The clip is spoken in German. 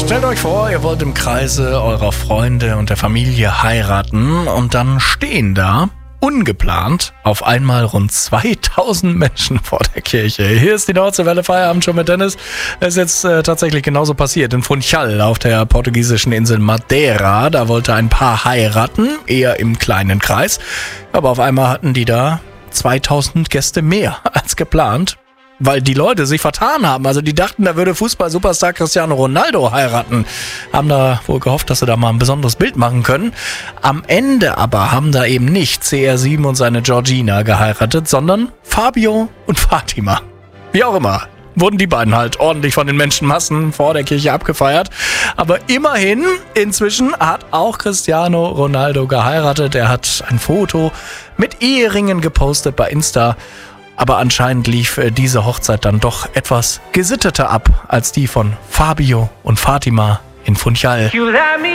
Stellt euch vor, ihr wollt im Kreise eurer Freunde und der Familie heiraten und dann stehen da ungeplant auf einmal rund 2000 Menschen vor der Kirche. Hier ist die Nordseewelle Feierabend schon mit Dennis. Es ist jetzt tatsächlich genauso passiert in Funchal auf der portugiesischen Insel Madeira. Da wollte ein Paar heiraten, eher im kleinen Kreis. Aber auf einmal hatten die da 2000 Gäste mehr als geplant, weil die Leute sich vertan haben. Also die dachten, da würde Fußball-Superstar Cristiano Ronaldo heiraten. Haben da wohl gehofft, dass sie da mal ein besonderes Bild machen können. Am Ende aber haben da eben nicht CR7 und seine Georgina geheiratet, sondern Fabio und Fatima. Wie auch immer, wurden die beiden halt ordentlich von den Menschenmassen vor der Kirche abgefeiert. Aber immerhin, inzwischen hat auch Cristiano Ronaldo geheiratet. Er hat ein Foto mit Eheringen gepostet bei Insta. Aber anscheinend lief diese Hochzeit dann doch etwas gesitteter ab als die von Fabio und Fatima in Funchal.